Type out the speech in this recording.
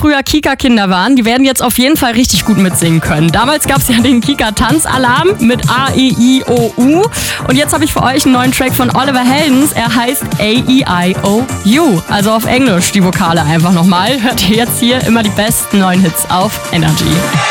früher Kika-Kinder waren, die werden jetzt auf jeden Fall richtig gut mitsingen können. Damals gab es ja den Kika-Tanzalarm mit A, E, I, O, U. Und jetzt habe ich für euch einen neuen Track von Oliver Heldens. Er heißt A, E, I, O, U. Also auf Englisch die Vokale einfach nochmal. Hört ihr jetzt hier immer die besten neuen Hits auf Energy.